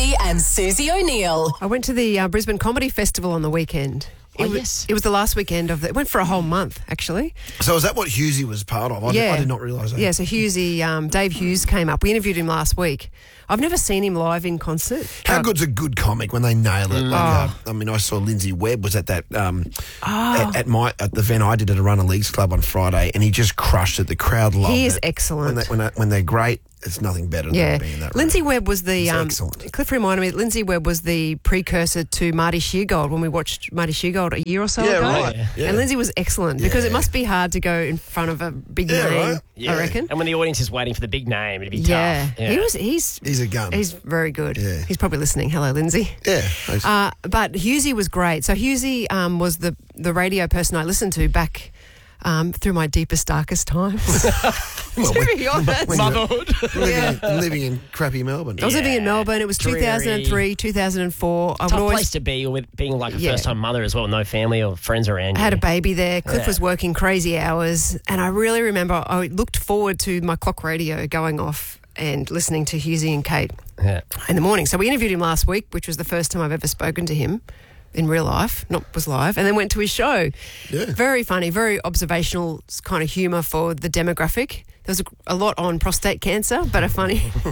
Maddie and Susie O'Neill. I went to the Brisbane Comedy Festival on the weekend. Yes. It was the last weekend of it. Went for a whole month, actually. So is that what Hughesy was part of? I did not realise that. Yeah, so Hughesy, Dave Hughes came up. We interviewed him last week. I've never seen him live in concert. How good's a good comic when they nail it? Like, I saw Lindsay Webb was at that at the event I did at a Runner Leagues Club on Friday, and he just crushed it. The crowd loved it. He is excellent. When they're great, it's nothing better than being that. Lindsay Webb was the excellent. Cliff reminded me that Lindsay Webb was the precursor to Marty Sheargold when we watched Marty Sheargold a year or so ago. Right. Yeah. And Lindsay was excellent because it must be hard to go in front of a big name, right. Yeah. I reckon. And when the audience is waiting for the big name, it'd be Yeah. tough. Yeah. He's a gun. He's very good. Yeah. He's probably listening. Hello, Lindsay. Yeah. But Hughesy was great. So Hughesy was the radio person I listened to back through my deepest, darkest times. To be honest. Motherhood. Living in crappy Melbourne. I was living in Melbourne. It was Dreary. 2003, 2004. I would Tough always place to be with being like a Yeah. first-time mother as well, no family or friends around you. I had a baby there. Cliff Yeah. was working crazy hours. And I really remember I looked forward to my clock radio going off and listening to Hughesy and Kate Yeah. in the morning. So we interviewed him last week, which was the first time I've ever spoken to him in real life, was live, and then went to his show. Yeah. Very funny, very observational kind of humour for the demographic. There was a lot on prostate cancer, but in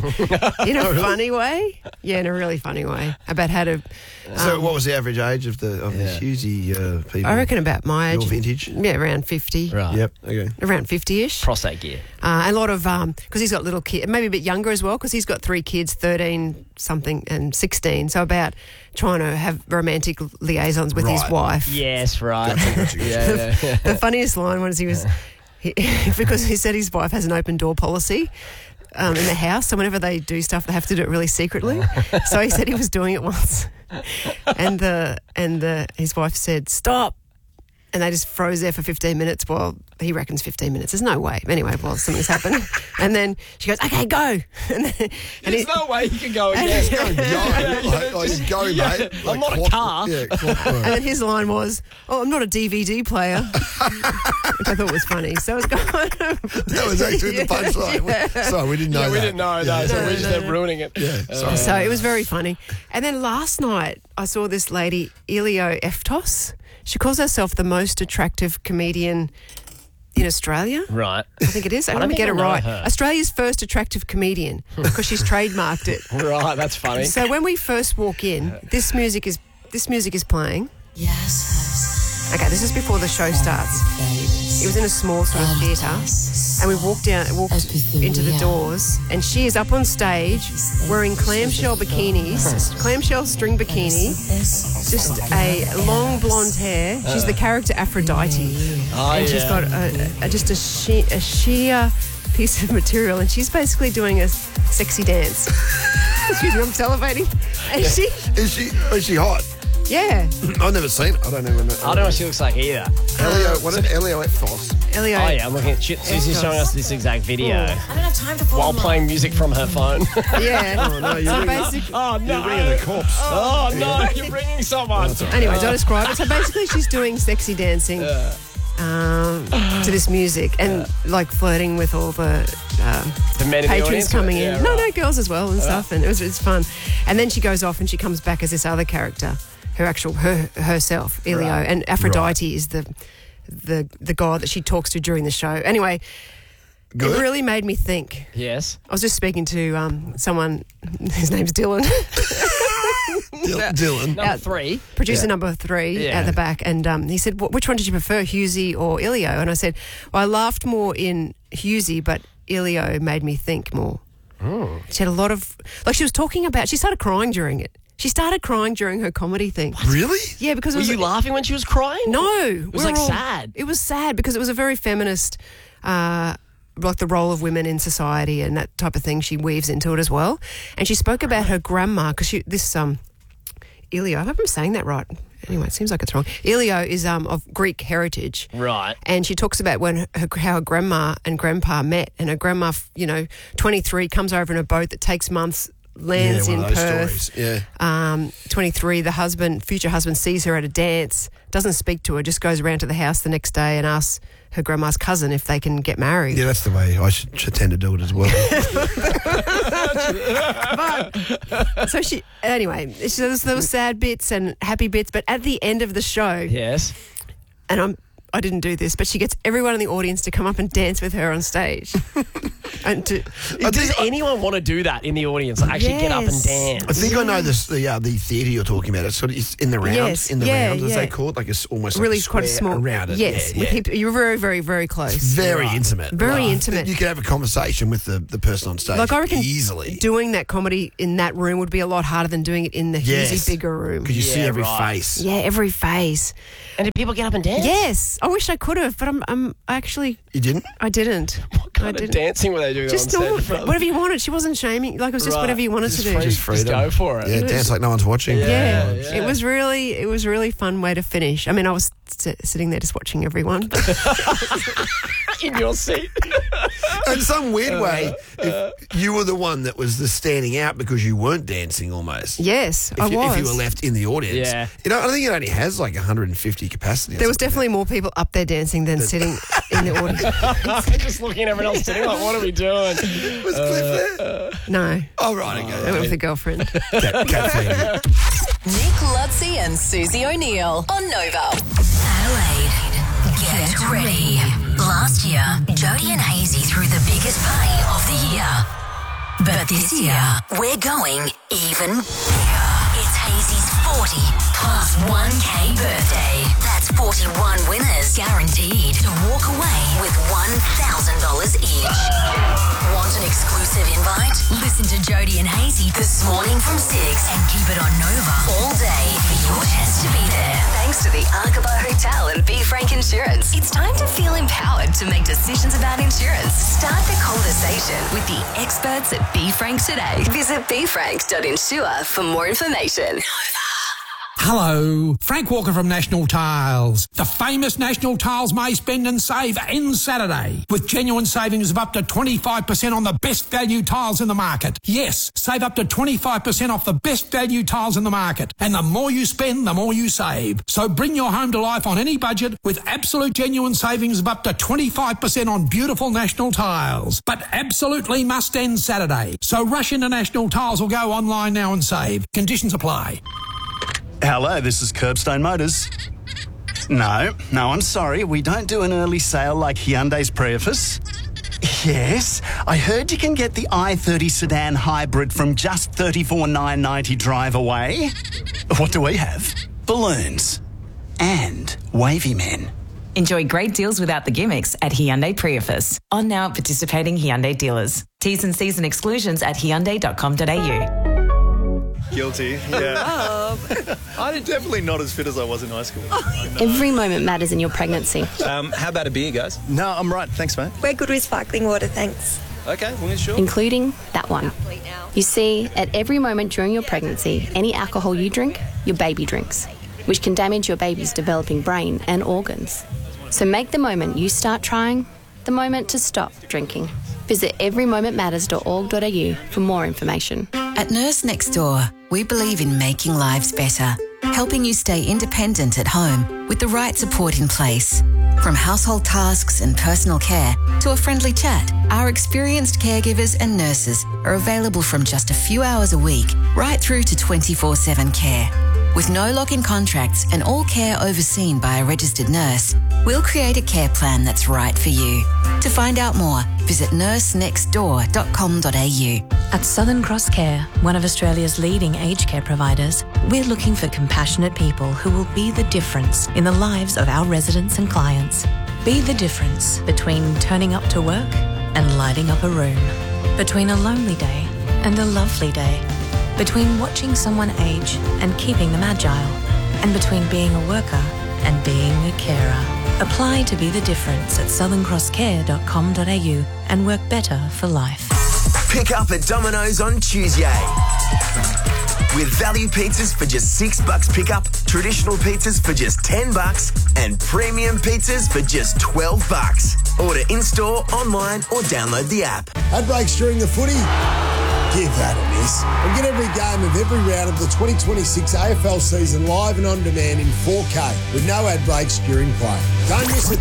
a funny way. Yeah, in a really funny way about how to. So what was the average age of the Hughesy people? I reckon about my age. Your vintage? Yeah, around 50. Right. Yep. Okay. Around 50-ish. Prostate gear. A lot of, because he's got little kids, maybe a bit younger as well, because he's got 3 kids, 13 something and 16. So about trying to have romantic liaisons with his Right. wife. Yes, right. Gotcha. Yeah. The funniest line was because he said his wife has an open door policy in the house, so whenever they do stuff, they have to do it really secretly. So he said he was doing it once, and his wife said stop, and they just froze there for 15 minutes. Well, he reckons 15 minutes. There's no way. Anyway, well, something's happened, and then she goes, "Okay, go." There's no way you can go again. Go, mate. I'm not a car. Yeah, clockwork. And then his line was, "Oh, I'm not a DVD player," which I thought was funny. So it was kind of That was actually the punchline. Yeah. Sorry, we didn't know that. We didn't know that, so we just kept ruining it. Yeah, sorry. So it was very funny. And then last night, I saw this lady, Elio Eftos. She calls herself the most attractive comedian in Australia. Right. I think it is. Let don't me think get I it know right. her. Australia's first attractive comedian because she's trademarked it. Right, that's funny. So when we first walk in, this music is playing. Yes. Okay, this is before the show starts. It was in a small sort of theatre, and we walked into the doors, and she is up on stage wearing clamshell bikinis, clamshell string bikini, just a long blonde hair. She's the character Aphrodite, and she's got a sheer piece of material, and she's basically doing a sexy dance. Excuse me, I'm salivating. And Is she hot? yeah, I've never seen it. I don't know when I don't know what she looks like either. Elio Eftos. Elio. Oh, yeah, I'm looking at Susie's showing us this exact video I don't have time for while playing music from her phone. Yeah. Oh, no, So basically, Oh, no. You're ringing the cops. Oh, no, you're bringing someone. anyway, don't describe it. So basically, she's doing sexy dancing to this music and like flirting with all the The men in the patrons audience? coming in. Yeah, No, right. girls as well and stuff. And it's fun. And then she goes off and she comes back as this other character, herself, Elio, Right. and Aphrodite is the god that she talks to during the show. Anyway. Good. It really made me think. Yes. I was just speaking to someone, his name's Dylan. Dylan. Number 3. Producer number 3 Yeah. at the back, and he said, "Which one did you prefer, Hughesy or Elio?" And I said, "Well, I laughed more in Hughesy, but Elio made me think more." She had a lot of, she was talking about. She started crying during it. She started crying during her comedy thing. Really? Yeah, because it Were was you laughing when she was crying? No, It was sad. It was sad because it was a very feminist. Like the role of women in society and that type of thing, she weaves into it as well. And she spoke about her grandma because Elio, I hope I'm saying that right. Anyway, it seems like it's wrong. Elio is of Greek heritage. Right. And she talks about how her grandma and grandpa met, and her grandma, 23, comes over in a boat that takes months, lands one in of those Perth. stories. Yeah. 23, the future husband, sees her at a dance, doesn't speak to her, just goes around to the house the next day and asks her grandma's cousin if they can get married. Yeah, that's the way I should tend to do it as well. So there were sad bits and happy bits, but at the end of the show, Yes. and I didn't do this, but she gets everyone in the audience to come up and dance with her on stage. Does anyone want to do that in the audience? Actually get up and Yes. dance? I think I know the theatre you're talking about. It's sort of in the round, Yes. rounds, as Yeah. they call it, like it's almost Really like a quite a square small. around it. Yes, Yeah, with yeah. people, you're very, very, very close. Very intimate. Very intimate. You could have a conversation with the person on stage Like I reckon, easily. doing that comedy in that room would be a lot harder than doing it in the huge bigger room. Because you see Yeah, every right. face. Yeah, every face. And did people get up and dance? Yes, I wish I could have, but You didn't? I didn't. What kind of dancing were they doing Just on stage? normal, in front of- whatever you wanted. She wasn't shaming. Like it was just Right. whatever you wanted to do. Just freedom. go for it. Yeah, dance like no one's watching. Yeah, Yeah. it was really fun way to finish. I mean, I was sitting there just watching everyone. In your seat. In some weird way, if you were the one that was the standing out because you weren't dancing almost. Yes, I If was. you were left in the audience. Yeah. I think it only has like 150 capacity. or There was something. definitely more people up there dancing than sitting in the audience. Just looking at everyone else sitting like, what are we doing? Was Cliff there? No, Oh, right, I went okay. with a girlfriend. Cat feeding. Nick Lutzi and Susie O'Neill on Nova. Adelaide, get ready. Last year, Jodie and Hazy threw the biggest party of the year. But this year, we're going even bigger. It's Hazy's 40 plus 1K birthday. That's 41 winners guaranteed to walk away with $1,000 each. Want an exclusive invite? Listen to Jodie and Hazy this morning from 6 and keep it on Nova all day for your chance to be there. Thanks to the Aqaba Hotel and B. Frank Insurance. It's time to feel empowered to make decisions about insurance. Start the conversation with the experts at B. Frank today. Visit bfrank.insure for more information. Hello, Frank Walker from National Tiles. The famous National Tiles May Spend and Save ends Saturday with genuine savings of up to 25% on the best value tiles in the market. Yes, save up to 25% off the best value tiles in the market. And the more you spend, the more you save. So bring your home to life on any budget with absolute genuine savings of up to 25% on beautiful National Tiles. But absolutely must end Saturday. So rush into National Tiles or go online now and save. Conditions apply. Hello, this is Curbstone Motors. No, I'm sorry. We don't do an early sale like Hyundai's Prius. Yes, I heard you can get the i30 sedan hybrid from just $34,990 drive away. What do we have? Balloons. And wavy men. Enjoy great deals without the gimmicks at Hyundai Prius. On now at participating Hyundai dealers. T's and C's and exclusions at hyundai.com.au. Guilty, yeah. I'm definitely not as fit as I was in high school. Every moment matters in your pregnancy. How about a beer, guys? No, I'm right. Thanks, mate. We're good with sparkling water, thanks. Okay, well, sure. Including that one. You see, at every moment during your pregnancy, any alcohol you drink, your baby drinks, which can damage your baby's developing brain and organs. So make the moment you start trying the moment to stop drinking. Visit everymomentmatters.org.au for more information. At Nurse Next Door, we believe in making lives better, helping you stay independent at home with the right support in place. From household tasks and personal care to a friendly chat, our experienced caregivers and nurses are available from just a few hours a week right through to 24/7 care. With no lock-in contracts and all care overseen by a registered nurse, we'll create a care plan that's right for you. To find out more, visit nursenextdoor.com.au. At Southern Cross Care, one of Australia's leading aged care providers, we're looking for compassionate people who will be the difference in the lives of our residents and clients. Be the difference between turning up to work and lighting up a room, between a lonely day and a lovely day, between watching someone age and keeping them agile, and between being a worker and being a carer. Apply to be the difference at southerncrosscare.com.au and work better for life. Pick up at Domino's on Tuesday. With value pizzas for just $6 pickup, traditional pizzas for just $10, and premium pizzas for just $12. Order in-store, online, or download the app. Ad breaks during the footy. Give that a miss. And get every game of every round of the 2026 AFL season live and on demand in 4K with no ad breaks during play. Don't miss it.